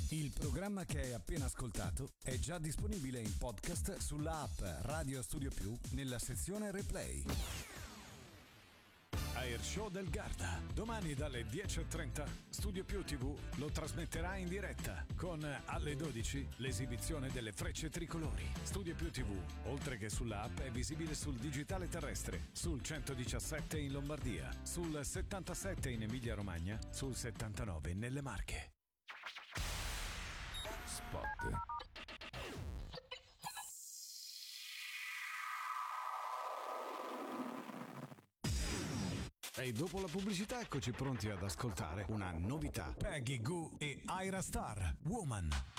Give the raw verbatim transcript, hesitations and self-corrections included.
Il programma che hai appena ascoltato è già disponibile in podcast sulla app Radio Studio Più nella sezione Replay. Air Show del Garda. Domani dalle dieci e trenta Studio Più tivù lo trasmetterà in diretta con alle dodici l'esibizione delle frecce tricolori. Studio Più tivù, oltre che sulla app, è visibile sul digitale terrestre, sul centodiciassette in Lombardia, sul settantasette in Emilia Romagna, sul settantanove nelle Marche. Spot. E dopo la pubblicità eccoci pronti ad ascoltare una novità. Peggy Gou e Ira Star, Woman.